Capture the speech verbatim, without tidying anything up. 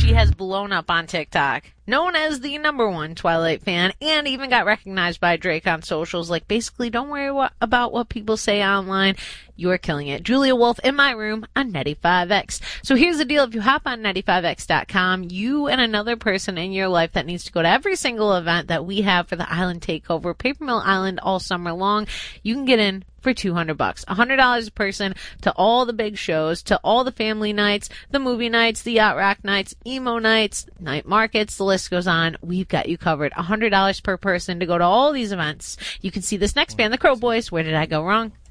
she has blown up on TikTok. Known as the number one Twilight fan, and even got recognized by Drake on socials. Like, basically, don't worry what, about what people say online. You are killing it. Julia Wolf in my room on ninety-five X. So here's the deal. If you hop on ninety-five X dot com, you and another person in your life that needs to go to every single event that we have for the Island Takeover, Paper Mill Island, all summer long, you can get in for two hundred bucks. one hundred dollars a person to all the big shows, to all the family nights, the movie nights, the yacht rock nights, emo nights, night markets, the list goes on. We've got you covered. one hundred dollars per person to go to all these events. You can see this next band, the Crow Boys. Where Did I Go Wrong?